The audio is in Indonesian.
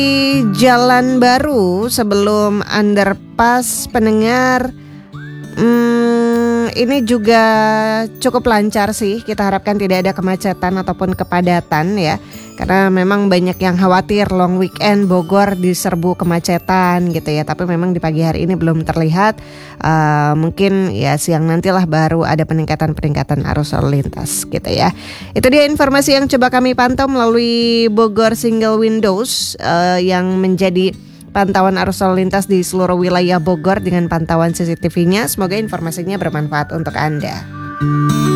Di Jalan Baru sebelum underpass pendengar, ini juga cukup lancar sih. Kita harapkan tidak ada kemacetan ataupun kepadatan ya. Karena memang banyak yang khawatir long weekend Bogor diserbu kemacetan gitu ya. Tapi memang di pagi hari ini belum terlihat. Mungkin ya siang nantilah baru ada peningkatan arus lalu lintas gitu ya. Itu dia informasi yang coba kami pantau melalui Bogor Single Windows yang menjadi pantauan arus lalu lintas di seluruh wilayah Bogor dengan pantauan CCTV-nya. Semoga informasinya bermanfaat untuk Anda.